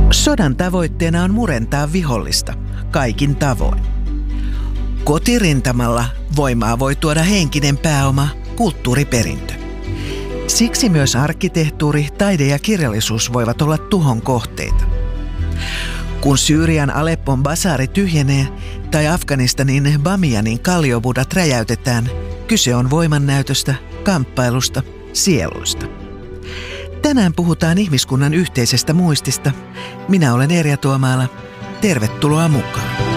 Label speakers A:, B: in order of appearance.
A: Sodan tavoitteena on murentaa vihollista kaikin tavoin. Kotirintamalla voimaa voi tuoda henkinen pääoma, kulttuuriperintö. Siksi myös arkkitehtuuri, taide ja kirjallisuus voivat olla tuhon kohteita. Kun Syyrian Aleppon basaari tyhjenee tai Afganistanin Bamiyanin kalliobudat räjäytetään, kyse on voimannäytöstä, kamppailusta, sieluista. Tänään puhutaan ihmiskunnan yhteisestä muistista. Minä olen Erja Tuomaala. Tervetuloa mukaan.